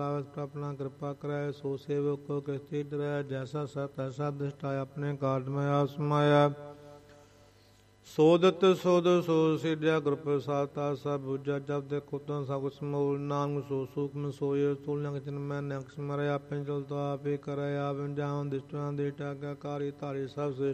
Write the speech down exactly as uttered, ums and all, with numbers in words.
ਆਪਣਾ ਕਿਰਪਾ ਕਰੈ ਸੋ ਸੇਵਕ ਕੋ ਕਿਸਤੀ ਡਰੈ ਜੈਸਾ ਸਤ ਐਸਾ ਦ੍ਰਿਸ਼ਟਾ ਆਪਣੇ ਕਾਟ ਮੈਂ ਆਸਮਾਇਆ ਸੋਦਤ ਸੋਦ ਸੋ ਸਿਧਿਆ ਗੁਰ ਪ੍ਰਸਾਦਿ ਸਭ ਬੁਝਾ ਜਬ ਦੇ ਕੁਤਨ ਸਭ ਸਮੂਲ ਨਾਮ ਸੋ ਸੂਖਮ ਸੋਇ ਤੁਲ ਨਕ ਜਨ ਮੈਂ ਨਕ ਸਮਰਿ ਆਪੇ ਚਲਤੋ ਆਪੇ ਕਰੈ ਆਪੇ ਜਾਉ ਦਿਸ਼ਟਾਂ ਦੇ ਟਾਗਾ ਕਾਰੀ ਧਾਰੀ ਸਭ ਸੇ